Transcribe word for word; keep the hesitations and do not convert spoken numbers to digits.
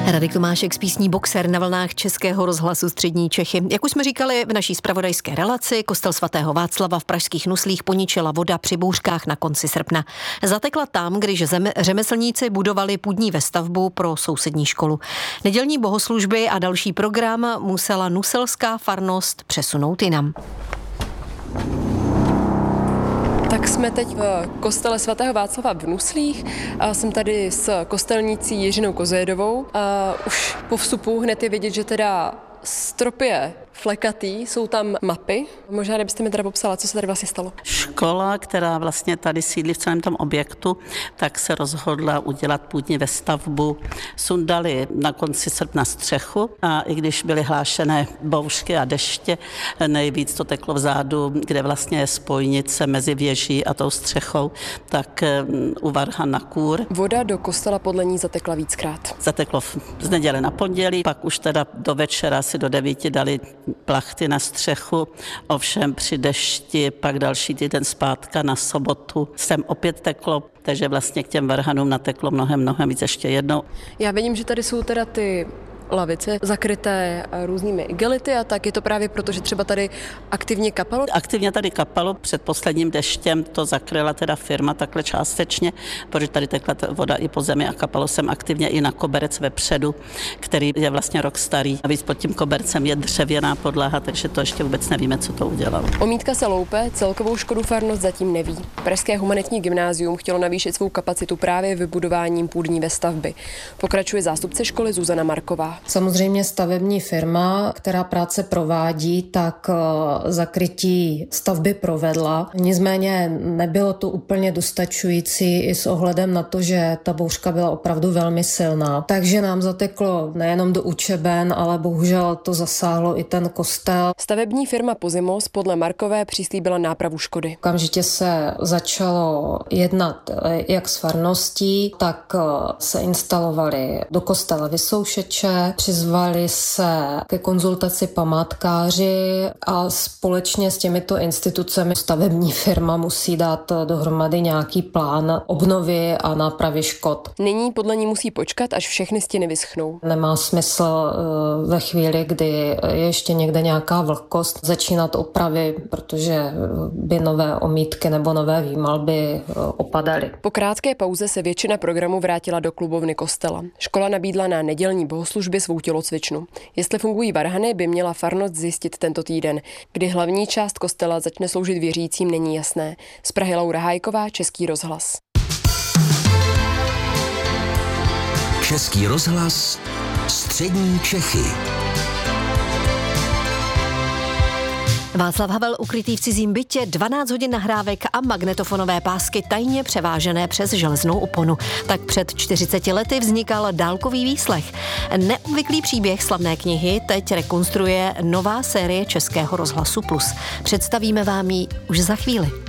Radek Tomášek s písní Boxer na vlnách Českého rozhlasu Střední Čechy. Jak už jsme říkali v naší zpravodajské relaci, kostel svatého Václava v pražských Nuslích poničila voda při bouřkách na konci srpna. Zatekla tam, když zem, řemeslníci budovali půdní vestavbu pro sousední školu. Nedělní bohoslužby a další program musela nuselská farnost přesunout jinam. Tak jsme teď v kostele svatého Václava v Nuslích. A jsem tady s kostelnicí Jiřinou Kozojedovou. A už po vstupu hned je vidět, že teda strop je flekatý, jsou tam mapy. Možná kdybyste mi teda popsala, co se tady vlastně stalo. Škola, která vlastně tady sídlí v celém tom objektu, tak se rozhodla udělat půdní vestavbu. Sundali na konci srpna střechu a i když byly hlášené bouřky a deště, nejvíc to teklo vzadu, kde vlastně je spojnice mezi věží a tou střechou, tak uvarha na kůr. Voda do kostela podle ní zatekla víckrát. Zateklo z neděle na pondělí, pak už teda do večera si do devíti dali plachty na střechu, ovšem při dešti pak další týden zpátka na sobotu sem opět teklo, takže vlastně k těm varhanům nateklo mnohem, mnohem víc ještě jednou. Já vidím, že tady jsou teda ty lavice zakryté různými igelity a tak je to právě proto, že třeba tady aktivně kapalo? Aktivně tady kapalo, před posledním deštěm to zakryla teda firma takhle částečně, protože tady tekla voda i po zemi a kapalo sem aktivně i na koberec vepředu, který je vlastně rok starý. A víc pod tím kobercem je dřevěná podlaha, takže to ještě vůbec nevíme, co to udělalo. Omítka se loupe, celkovou škodu farnost zatím neví. Pražské humanitní gymnázium chtělo navýšit svou kapacitu právě vybudováním půdní vestavby. Pokračuje zástupce školy Zuzana Marková. Samozřejmě stavební firma, která práce provádí, tak zakrytí stavby provedla. Nicméně nebylo to úplně dostačující i s ohledem na to, že ta bouřka byla opravdu velmi silná. Takže nám zateklo nejenom do učeben, ale bohužel to zasáhlo i ten kostel. Stavební firma Pozimos podle Markové přislíbila nápravu škody. Okamžitě se začalo jednat jak s farností, tak se instalovali do kostela vysoušeče, přizvali se ke konzultaci památkáři a společně s těmito institucemi stavební firma musí dát dohromady nějaký plán obnovy a nápravy škod. Nyní podle ní musí počkat, až všechny stěny vyschnou. Nemá smysl ve chvíli, kdy je ještě někde nějaká vlhkost, začínat opravy, protože by nové omítky nebo nové výmalby opadaly. Po krátké pauze se většina programu vrátila do klubovny kostela. Škola nabídla na nedělní bohoslužby svou tělocvičnu. Jestli fungují varhany, by měla farnost zjistit tento týden. Kdy hlavní část kostela začne sloužit věřícím, není jasné. Z Prahy Laura Hájková, Český rozhlas. Český rozhlas, Střední Čechy. Václav Havel ukrytý v cizím bytě, dvanáct hodin nahrávek a magnetofonové pásky tajně převážené přes železnou oponu. Tak před čtyřiceti lety vznikal dálkový výslech. Neobvyklý příběh slavné knihy teď rekonstruuje nová série Českého rozhlasu Plus. Představíme vám ji už za chvíli.